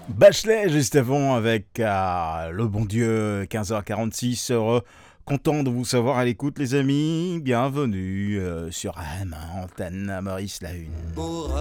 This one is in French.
Bachelet, juste avant, avec le bon Dieu, 15h46. Heureux, content de vous savoir à l'écoute, les amis. Bienvenue sur AM, antenne Maurice la Une. Pour